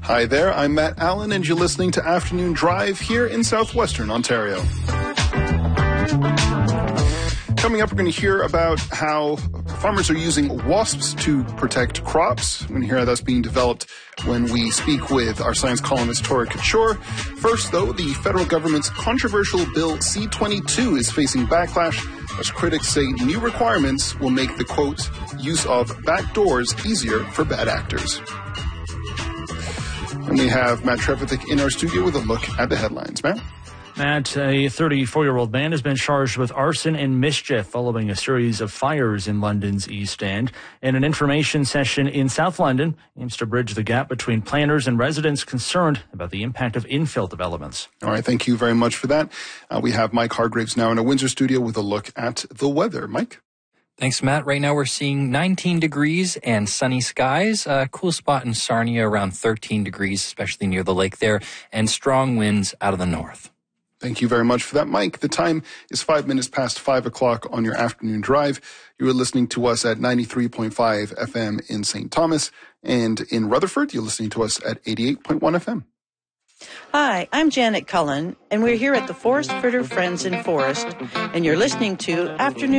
Hi there, I'm Matt Allen, and you're listening to Afternoon Drive here in southwestern Ontario. Coming up, we're going to hear about how farmers are using wasps to protect crops. We're going to hear how that's being developed when we speak with our science columnist, Tora Couture. First, though, the federal government's controversial Bill C-22 is facing backlash as critics say new requirements will make the, quote, use of back doors easier for bad actors. And we have Matt Trevithick in our studio with a look at the headlines. Matt? Matt, a 34-year-old man has been charged with arson and mischief following a series of fires in London's East End. And an information session in South London aims to bridge the gap between planners and residents concerned about the impact of infill developments. All right, thank you very much for that. We have Mike Hargraves now in our Windsor studio with a look at the weather. Mike? Thanks, Matt. Right now we're seeing 19 degrees and sunny skies. A cool spot in Sarnia around 13 degrees, especially near the lake there, and strong winds out of the north. Thank you very much for that, Mike. The time is 5 minutes past 5 o'clock on your afternoon drive. You are listening to us at 93.5 FM in St. Thomas, and in Rutherford, you're listening to us at 88.1 FM. Hi, I'm Janet Cullen, and we're here at the Forest Fritter Friends in Forest, and you're listening to Afternoon